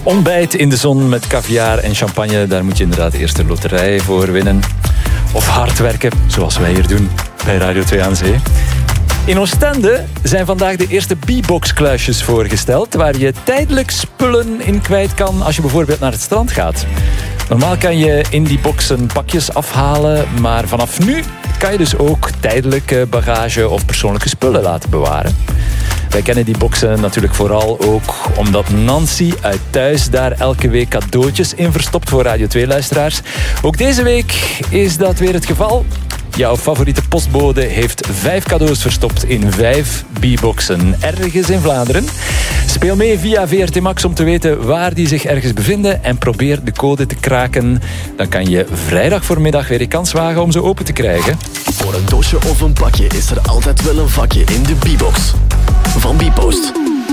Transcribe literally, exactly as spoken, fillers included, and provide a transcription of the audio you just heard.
Ontbijt in de zon met caviar en champagne. Daar moet je inderdaad eerst de loterij voor winnen. Of hard werken, zoals wij hier doen bij Radio twee aan Zee. In Oostende zijn vandaag de eerste B-box-kluisjes voorgesteld, waar je tijdelijk spullen in kwijt kan als je bijvoorbeeld naar het strand gaat. Normaal kan je in die boxen pakjes afhalen, maar vanaf nu kan je dus ook tijdelijk bagage of persoonlijke spullen laten bewaren. Wij kennen die boxen natuurlijk vooral ook omdat Nancy uit Thuis daar elke week cadeautjes in verstopt voor Radio twee-luisteraars. Ook deze week is dat weer het geval. Jouw favoriete postbode heeft vijf cadeaus verstopt in vijf B-boxen ergens in Vlaanderen. Speel mee via V R T Max om te weten waar die zich ergens bevinden en probeer de code te kraken. Dan kan je vrijdag voormiddag weer de kans wagen om ze open te krijgen. Voor een doosje of een pakje is er altijd wel een vakje in de B-box van Bpost.